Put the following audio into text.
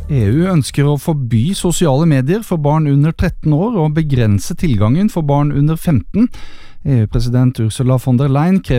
EU ønsker å forby sosiale medier for barn under 13 år og begrense tilgangen for barn under 15. EU-president Ursula von der Leyen krever